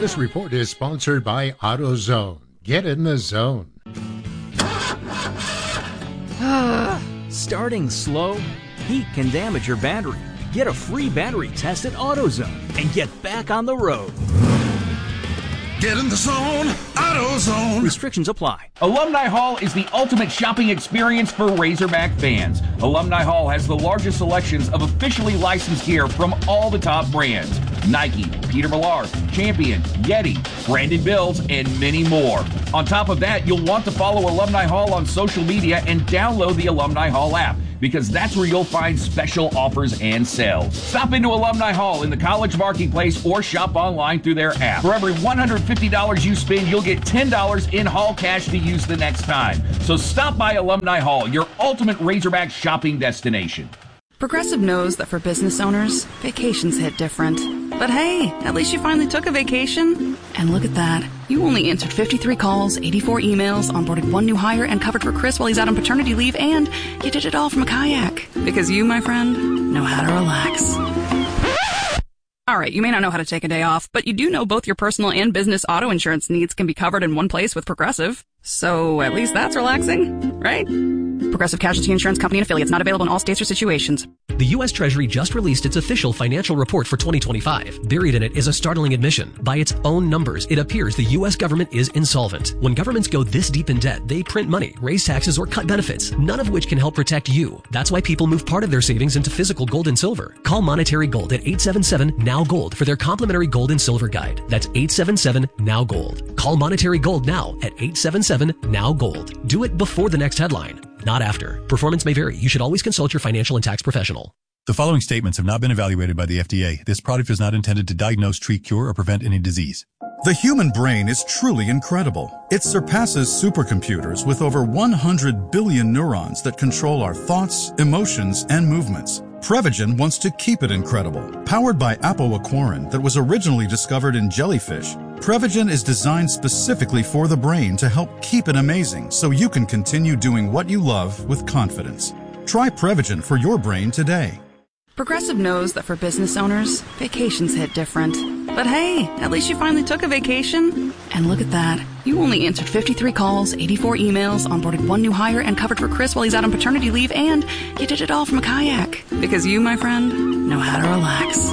This report is sponsored by AutoZone. Get in the zone. Starting slow? Heat can damage your battery. Get a free battery test at AutoZone and get back on the road. Get in the zone, AutoZone. Restrictions apply. Alumni Hall is the ultimate shopping experience for Razorback fans. Alumni Hall has the largest selections of officially licensed gear from all the top brands. Nike, Peter Millar, Champion, Yeti, Brandon Bills, and many more. On top of that, you'll want to follow Alumni Hall on social media and download the Alumni Hall app, because that's where you'll find special offers and sales. Stop into Alumni Hall in the College Marketplace or shop online through their app. For every $150 you spend, you'll get $10 in Hall cash to use the next time. So stop by Alumni Hall, your ultimate Razorback shopping destination. Progressive knows that for business owners, vacations hit different. But hey, at least you finally took a vacation. And look at that. You only answered 53 calls, 84 emails, onboarded one new hire, and covered for Chris while he's out on paternity leave, and you did it all from a kayak. Because you, my friend, know how to relax. Alright, you may not know how to take a day off, but you do know both your personal and business auto insurance needs can be covered in one place with Progressive. So at least that's relaxing, right? Progressive Casualty Insurance Company and Affiliates, not available in all states or situations. The U.S. Treasury just released its official financial report for 2025. Buried in it is a startling admission. By its own numbers, it appears the U.S. government is insolvent. When governments go this deep in debt, they print money, raise taxes, or cut benefits, none of which can help protect you. That's why people move part of their savings into physical gold and silver. Call Monetary Gold at 877-NOW-GOLD for their complimentary gold and silver guide. That's 877-NOW-GOLD. Call Monetary Gold now at 877-NOW-GOLD. Do it before the next headline, not after. Performance may vary. You should always consult your financial and tax professional. The following statements have not been evaluated by the FDA. This product is not intended to diagnose, treat, cure, or prevent any disease. The human brain is truly incredible. It surpasses supercomputers with over 100 billion neurons that control our thoughts, emotions, and movements. Prevagen wants to keep it incredible. Powered by apoaquarin that was originally discovered in jellyfish, Prevagen is designed specifically for the brain to help keep it amazing so you can continue doing what you love with confidence. Try Prevagen for your brain today. Progressive knows that for business owners, vacations hit different. But hey, at least you finally took a vacation. And look at that. You only answered 53 calls, 84 emails, onboarded one new hire, and covered for Chris while he's out on paternity leave, and you did it all from a kayak. Because you, my friend, know how to relax.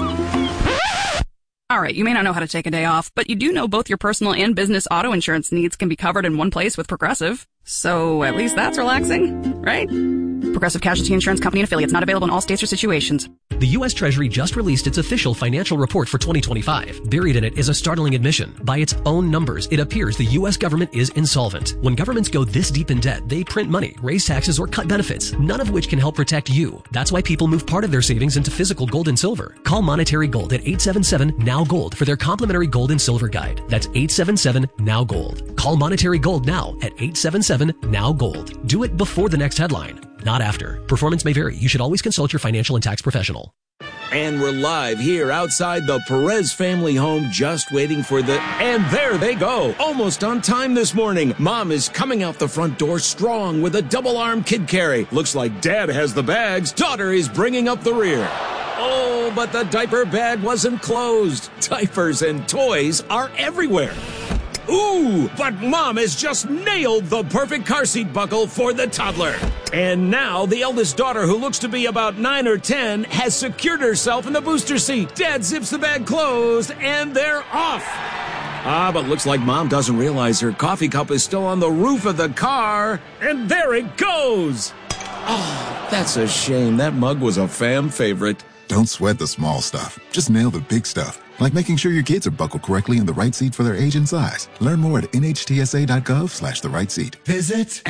Alright, you may not know how to take a day off, but you do know both your personal and business auto insurance needs can be covered in one place with Progressive. So at least that's relaxing, right? Progressive Casualty Insurance Company and Affiliates, not available in all states or situations. The U.S. Treasury just released its official financial report for 2025. Buried in it is a startling admission. By its own numbers, it appears the U.S. government is insolvent. When governments go this deep in debt, they print money, raise taxes, or cut benefits, none of which can help protect you. That's why people move part of their savings into physical gold and silver. Call Monetary Gold at 877-NOW-GOLD for their complimentary gold and silver guide. That's 877-NOW-GOLD. Call Monetary Gold now at 877-NOW-GOLD. Do it before the next headline, not after. Performance may vary. You should always consult your financial and tax professional. And we're live here outside the Perez family home, just waiting for and there they go. Almost on time this morning. Mom is coming out the front door strong with a double-arm kid carry. Looks like Dad has the bags. Daughter is bringing up the rear. Oh, but the diaper bag wasn't closed. Diapers and toys are everywhere. Ooh, but Mom has just nailed the perfect car seat buckle for the toddler. And now the eldest daughter, who looks to be about 9 or 10, has secured herself in the booster seat. Dad zips the bag closed, and they're off. But looks like Mom doesn't realize her coffee cup is still on the roof of the car. And there it goes. Oh, that's a shame. That mug was a fam favorite. Don't sweat the small stuff. Just nail the big stuff. Like making sure your kids are buckled correctly in the right seat for their age and size. Learn more at nhtsa.gov/the right seat. Visit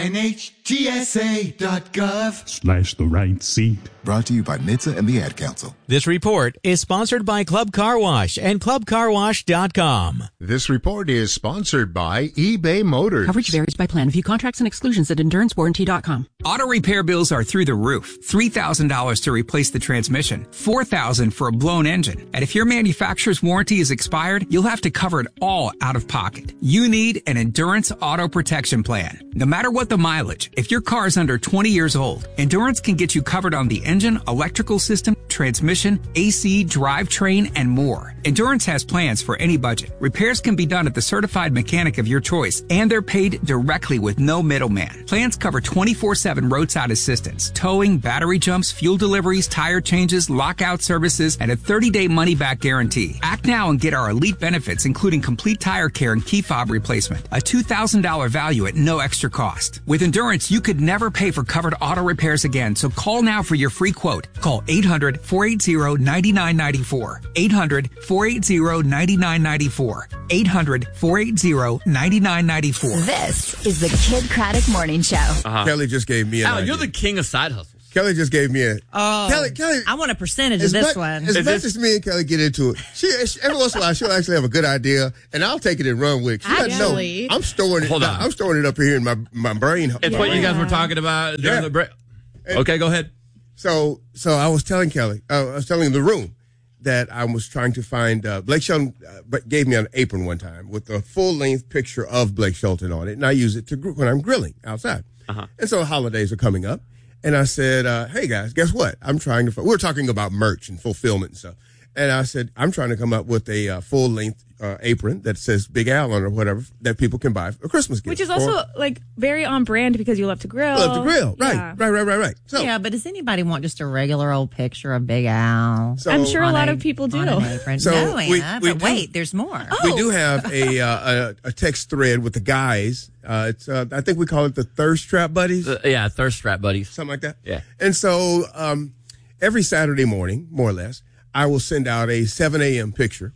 nhtsa.gov/the right seat. Brought to you by NHTSA and the Ad Council. This report is sponsored by Club Car Wash and ClubCarWash.com. This report is sponsored by eBay Motors. Coverage varies by plan. View contracts and exclusions at EnduranceWarranty.com. Auto repair bills are through the roof. $3,000 to replace the transmission. $4,000 for a blown engine. And if your manufacturer's warranty is expired, you'll have to cover it all out of pocket. You need an Endurance Auto Protection Plan. No matter what the mileage, if your car is under 20 years old, Endurance can get you covered on the engine, electrical system, transmission, AC, drivetrain, and more. Endurance has plans for any budget. Repairs can be done at the certified mechanic of your choice, and they're paid directly with no middleman. Plans cover 24/7 roadside assistance, towing, battery jumps, fuel deliveries, tire changes, lockout services, and a 30-day money-back guarantee. Act now and get our elite benefits, including complete tire care and key fob replacement. A $2,000 value at no extra cost. With Endurance, you could never pay for covered auto repairs again, so call now for your free quote. Call 800-480-9994. 800-480-9994. 800-480-9994. This is the Kid Craddock Morning Show. Kelly just gave me an idea. You're the king of side hustles. Kelly just gave me a... Kelly, I want a percentage of this one. As much as me and Kelly get into it, she every once in a while she'll actually have a good idea, and I'll take it and run with it. Actually, I'm storing it. I'm storing it up here in my brain. It's what you guys were talking about during the break. Okay, go ahead. So I was telling Kelly, I was telling the room that I was trying to find, Blake Shelton gave me an apron one time with a full-length picture of Blake Shelton on it, and I use it when I'm grilling outside. And so holidays are coming up, and I said, hey guys, guess what? we were talking about merch and fulfillment and stuff. And I said, I'm trying to come up with a full-length apron that says Big Al on it or whatever that people can buy for a Christmas gift. Which is also very on brand because you love to grill. Right. So, yeah, but does anybody want just a regular old picture of Big Al? So, I'm sure a lot of people do. So no, Anna, but wait, there's more. We do have a text thread with the guys. It's I think we call it the Thirst Trap Buddies. Thirst Trap Buddies. Something like that. Yeah. And so every Saturday morning, more or less, I will send out a 7 a.m. picture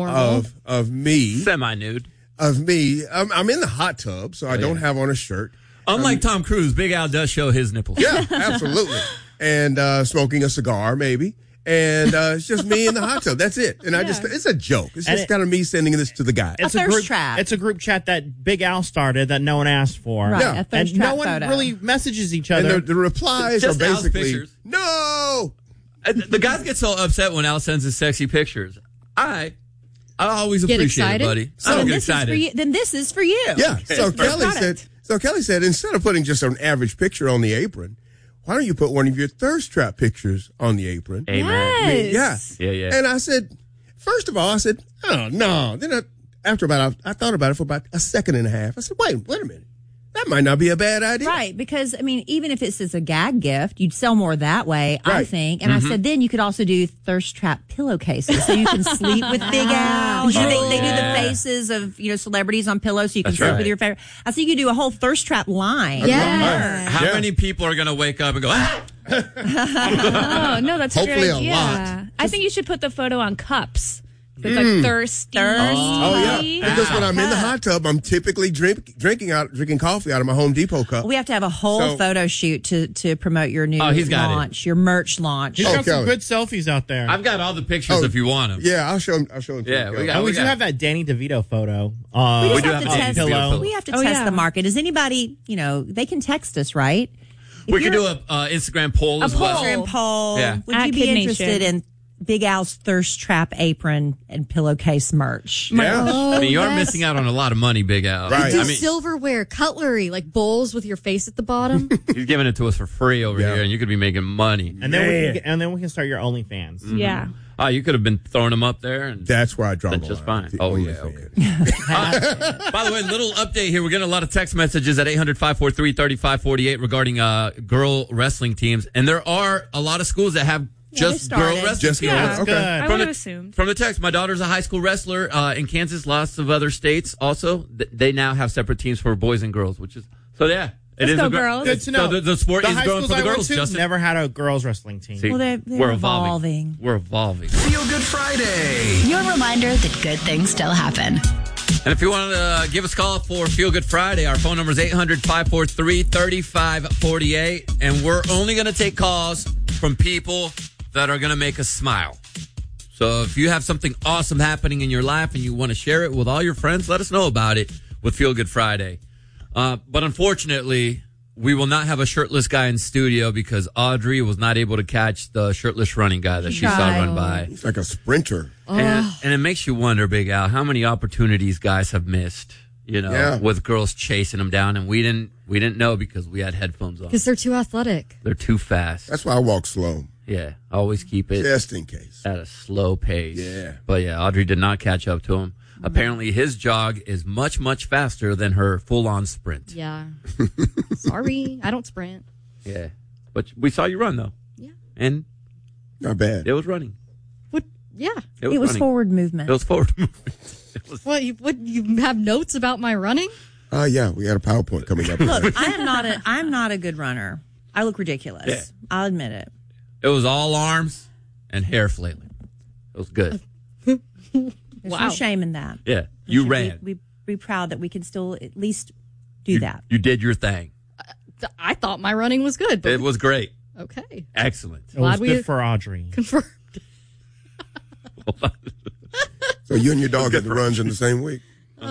of me. Semi-nude. Of me. I'm in the hot tub, so I don't have on a shirt. Unlike Tom Cruise, Big Al does show his nipples. Yeah, absolutely. And smoking a cigar, maybe. And it's just me in the hot tub. That's it. And it's a joke. It's just kind of me sending this to the guy. It's a thirst trap. It's a group chat that Big Al started that no one asked for. Right, a thirst and trap no one photo. really messages each other. And the replies are basically, no! The guys get so upset when Al sends his sexy pictures. I always appreciate it, buddy. I don't get excited. Then this is for you. Yeah. So Kelly said, instead of putting just an average picture on the apron, why don't you put one of your thirst trap pictures on the apron? Amen. Yes. Yeah. And I said, first of all, oh no. Then I thought about it for about a second and a half. I said, wait a minute. That might not be a bad idea. Right, because, even if it's a gag gift, you'd sell more that way, I think. And I said, then you could also do thirst trap pillowcases so you can sleep with Big Al. They do the faces of, celebrities on pillows so you can sleep with your favorite. I think you could do a whole thirst trap line. Yeah. How many people are going to wake up and go, oh, no, that's hopefully a good idea. A lot. I think you should put the photo on cups. It's like thirsty. Oh, yeah. Because when I'm in the hot tub, I'm typically drinking coffee out of my Home Depot cup. We have to have a whole photo shoot to promote your new launch, your merch launch. He's got some good selfies out there. I've got all the pictures if you want them. Yeah, I'll show them. Yeah, we do have that Danny DeVito photo. We have to test the market. Does anybody, they can text us, right? We could do an Instagram poll as well. Instagram poll. Yeah. Would you be interested in Big Al's thirst trap apron and pillowcase merch? Yeah. You're missing out on a lot of money, Big Al. Right. Do silverware, cutlery, like bowls with your face at the bottom. He's giving it to us for free over here, and you could be making money. And then we can start your OnlyFans. Mm-hmm. Yeah. Oh, you could have been throwing them up there. And that's where I draw the line. Just fine. Oh, yeah. Okay. By the way, little update here. We're getting a lot of text messages at 800-543-3548 regarding girl wrestling teams. And there are a lot of schools that have just girl wrestling teams. Yeah, okay. I would have assumed. From the text, my daughter's a high school wrestler in Kansas, lots of other states also. They now have separate teams for boys and girls, which is, so yeah. Let's go, girls. Good to know. So the sport is going for the girls, Justin. Never had a girls wrestling team. See, they're evolving. We're evolving. Feel Good Friday. Your reminder that good things still happen. And if you want to give us a call for Feel Good Friday, our phone number is 800-543-3548. And we're only going to take calls from people that are going to make us smile. So if you have something awesome happening in your life and you want to share it with all your friends, let us know about it with Feel Good Friday. But unfortunately, we will not have a shirtless guy in studio because Audrey was not able to catch the shirtless running guy that she saw run by. He's like a sprinter. And it makes you wonder, Big Al, how many opportunities guys have missed, with girls chasing them down. And we didn't know because we had headphones on. Because they're too athletic. They're too fast. That's why I walk slow. Yeah, always keep it just in case at a slow pace. Yeah. But yeah, Audrey did not catch up to him. Apparently, his jog is much, much faster than her full-on sprint. Yeah. Sorry, I don't sprint. Yeah. But we saw you run, though. Yeah. And not bad. It was running. What? Yeah. It was running. forward movement. It was forward movement. What? You have notes about my running? Yeah, we got a PowerPoint coming up. Look, I'm not a good runner. I look ridiculous. Yeah. I'll admit it. It was all arms and hair flailing. It was good. There's no shame in that. Yeah, you ran. We be proud that we can still at least do that. You did your thing. I thought my running was good. But It was great. Okay. Excellent. It was good for Audrey. Confirmed. So you and your dog get the runs in the same week?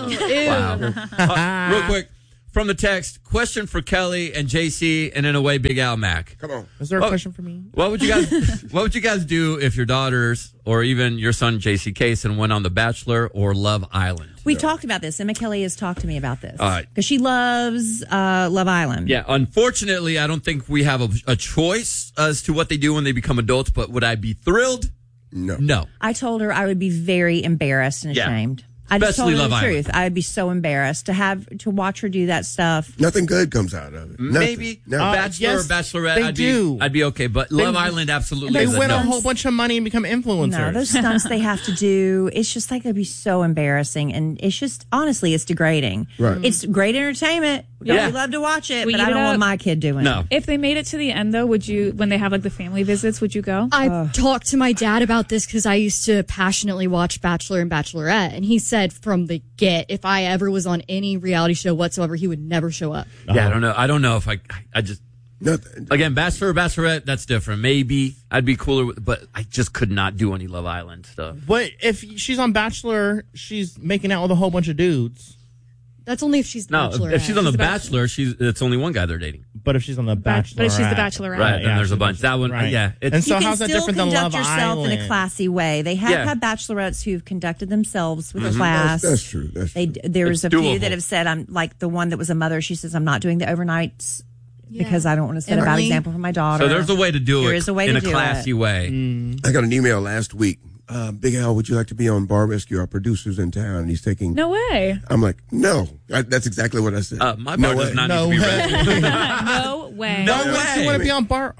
Wow. Real quick, from the text, question for Kelly and JC, and in a way, Big Al Mac. Come on. Is there a question for me? What would you guys do if your daughters or even your son JC Kaysen went on The Bachelor or Love Island? We talked about this. Emma Kelly has talked to me about this. All right. Because she loves Love Island. Yeah, unfortunately, I don't think we have a choice as to what they do when they become adults, but would I be thrilled? No. I told her I would be very embarrassed and ashamed. I just Especially told her Love the Island. truth. I'd be so embarrassed to watch her do that stuff. Nothing good comes out of it. Maybe Bachelor or Bachelorette, I'd be okay, but Love Island absolutely They is a win no. a whole bunch of money and become influencers. No, those stunts they have to do, it's just like it'd be so embarrassing. And it's just, honestly, it's degrading. Right. It's great entertainment. Yeah. We love to watch it, We but eat I don't it want up. my kid doing it. If they made it to the end, though, would you, when they have like the family visits, would you go? I talked to my dad about this because I used to passionately watch Bachelor and Bachelorette, and he said from the get, if I ever was on any reality show whatsoever, he would never show up. Yeah, I don't know if I just again, Bachelor or Bachelorette, that's different. Maybe I'd be cooler with, but I just could not do any Love Island stuff. But if she's on Bachelor, she's making out with a whole bunch of dudes. That's only if she's No, Bachelorette. if she's on The Bachelor, it's only one guy they're dating. But if she's on The Bachelor, But if she's the Bachelorette. Right, then there's a bunch. That one, Right. yeah. And so you how's can that still different than conduct Love yourself in a Island? classy way. They have Yeah. had bachelorettes who've conducted themselves with Mhm. class. That's true. That's true. There's It's a few doable. that have said, I'm like the one that was a mother. She says, I'm not doing the overnights because I don't want to set a bad Emily. example for my daughter. So there's a way to do There it is a way in to a do classy it. way. I got an email last week. Big Al, would you like to be on Bar Rescue? Our producer's in town, and he's taking. No way. I'm like, no. That's exactly what I said. My no bar way. does not No need to be way. ready. No way. No Why way. wouldn't you want to be on Bar?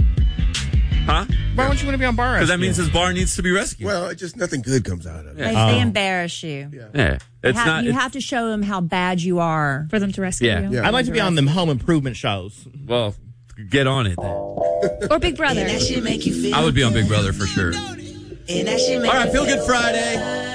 Huh? Why wouldn't you want to be on Bar? Because that Rescue? means his bar needs to be rescued. Well, it just nothing good comes out of it. They embarrass you. Yeah. It's not. You have to show them how bad you are. For them to rescue Yeah. you. Yeah. I'd like to be on them home improvement shows. Well, get on it then. Or Big Brother. I would be on Big Brother for sure. All right, Feel Good Friday.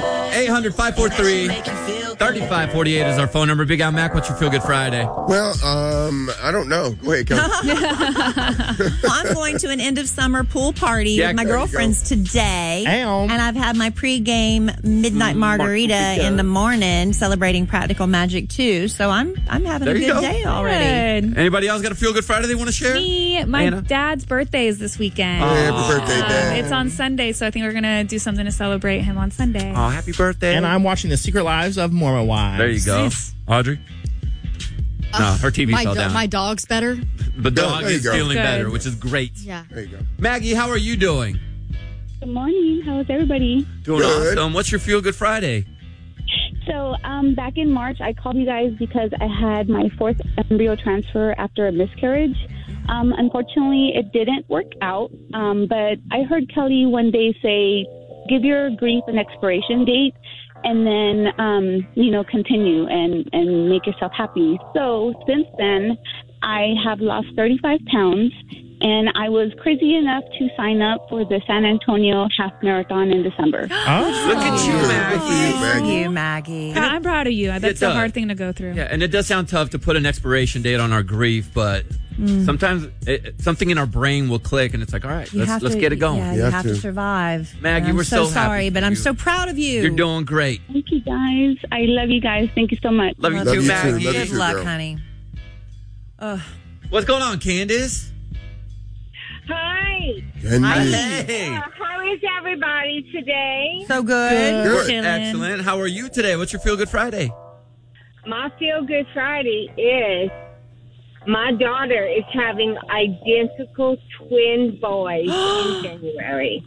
800-543-3548 is our phone number. Big Al Mac, what's your Feel Good Friday? Well, I don't know. Go ahead, Kelly. Well, I'm going to an end of summer pool party Yeah, with my there you girlfriends today. Ow. And I've had my pregame midnight margarita in the morning celebrating Practical Magic 2. So I'm having There a you good go. day already. Good. Anybody else got a Feel Good Friday they want to share? Me, my Anna? dad's birthday is this weekend. Happy birthday, Dad. It's on Sunday, so I think we're going to do something to celebrate him on Sunday. Oh, happy birthday. And I'm watching The Secret Lives of Mormon Wives. There you go. Nice. Audrey? No, her TV fell down. My dog's better. The dog there you is go. feeling Good. better, which is great. Yeah. There you go. Maggie, how are you doing? Good morning. How's everybody? Doing Good. awesome. What's your Feel Good Friday? So, back in March, I called you guys because I had my fourth embryo transfer after a miscarriage. Unfortunately, it didn't work out. But I heard Kelly one day say, give your grief an expiration date and then, continue and make yourself happy. So since then, I have lost 35 pounds. And I was crazy enough to sign up for the San Antonio Half Marathon in December. Look at you, Maggie. Maggie. I'm proud of you. That's a does. hard thing to go through. Yeah, and it does sound tough to put an expiration date on our grief, but sometimes something in our brain will click, and it's like, all right, let's get it going. Yeah, you have to survive. Maggie, And we're I'm so so happy sorry, for but I'm you. so proud of you. You're doing great. Thank you, guys. I love you guys. Thank you so much. Love you Love too, you too. Maggie. Love you Good too, luck, girl. honey. What's going on, Candace? Hi. Hey. How is everybody today? So good. We're excellent. How are you today? What's your Feel Good Friday? My Feel Good Friday is My daughter is having identical twin boys in January.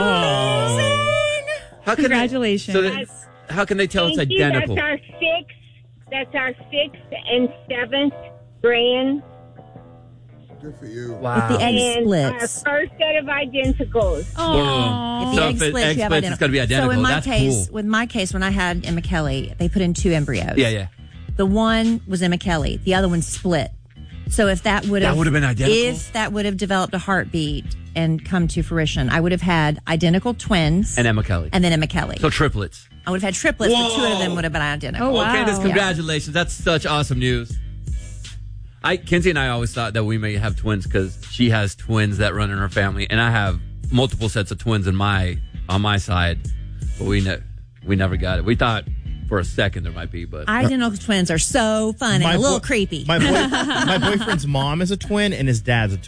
How can Congratulations. how can they tell it's Thank you. identical? That's our sixth and seventh grand. Good for you. Wow. If the egg And our splits. first set of identicals. If the So egg if it- splits, egg you have splits, it's gotta be identical. So in my That's case, cool. with my case, when I had Emma Kelly, they put in 2 embryos. Yeah. The one was Emma Kelly. The other one split. So if that would have been identical? if that would have developed a heartbeat and come to fruition, I would have had identical twins And Emma Kelly. and then Emma Kelly. So triplets. I would have had triplets, but 2 Whoa. of them would have been identical. Oh, wow. Candace, Yeah. congratulations. That's such awesome news. Kinsey and I always thought that we may have twins because she has twins that run in her family, and I have multiple sets of twins on my side, but we never got it. We thought for a second there might be, but Identical twins are so fun and a little creepy. My boyfriend's mom is a twin and his dad's a twin.